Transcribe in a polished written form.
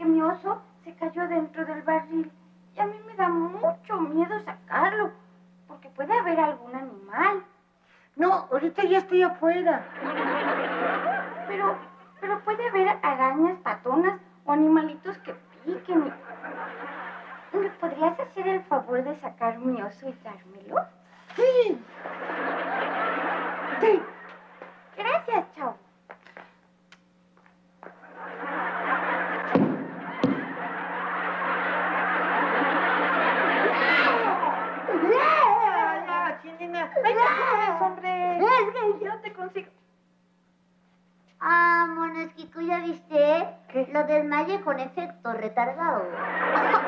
que mi oso se cayó dentro del barril. Y a mí me da mucho miedo sacarlo, porque puede haber algún animal. No, ahorita ya estoy afuera. Pero puede haber arañas patonas o animalitos que piquen. ¿Me podrías hacer el favor de sacar mi oso y dármelo? Sí. Sí. Gracias, Chavo. Ya, Chinina. Ay, no, hombre. Ya te consigo. Ah, Monosquico, ¿ya viste? ¿Qué? Lo del malle con efecto retardado.